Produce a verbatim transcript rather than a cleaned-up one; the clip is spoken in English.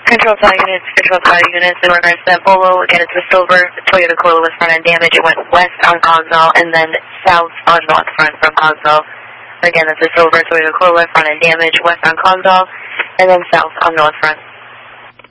Control tower units, control tower units, in regards to that Polo, again, it's a silver Toyota Corolla with front end damage. It went west on Cogswell and then south on north front from Cogswell. Again, it's a silver Toyota Corolla, front end damage, west on Cogswell, and then south on north front.